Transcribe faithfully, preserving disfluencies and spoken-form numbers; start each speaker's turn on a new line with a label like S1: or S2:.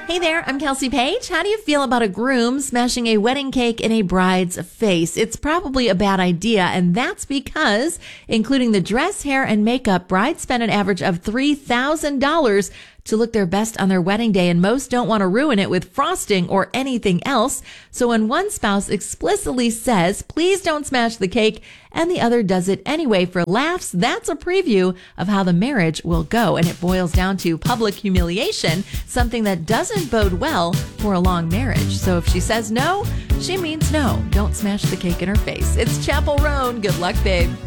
S1: Hey there, I'm Kelsey Page. How do you feel about a groom smashing a wedding cake in a bride's face? It's probably a bad idea, and that's because, including the dress, hair, and makeup, brides spend an average of three thousand dollars to look their best on their wedding day, and most don't want to ruin it with frosting or anything else. So when one spouse explicitly says, please don't smash the cake, and the other does it anyway for laughs, that's a preview of how the marriage will go. And it boils down to public humiliation, something that doesn't bode well for a long marriage. So if she says no, she means no. Don't smash the cake in her face. It's Chapel Roan. Good luck, babe.